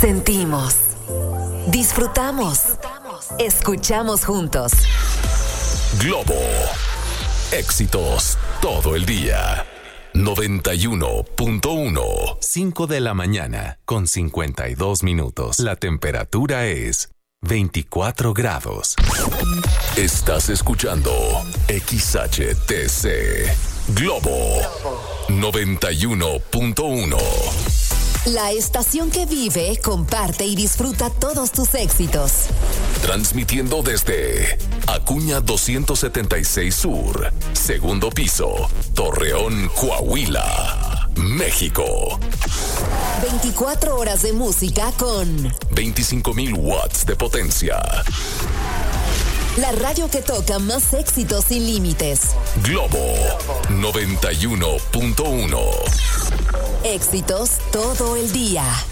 Sentimos, disfrutamos, escuchamos juntos. Globo. Éxitos todo el día. 91.1. 5 de la mañana con 52 minutos. La temperatura es 24 grados. Estás escuchando XHTC. Globo 91.1. La estación que vive, comparte y disfruta todos tus éxitos. Transmitiendo desde Acuña 276 Sur, segundo piso, Torreón, Coahuila, México. 24 horas de música con 25,000 watts de potencia. La radio que toca más éxitos sin límites. Globo 91.1. Éxitos todo el día.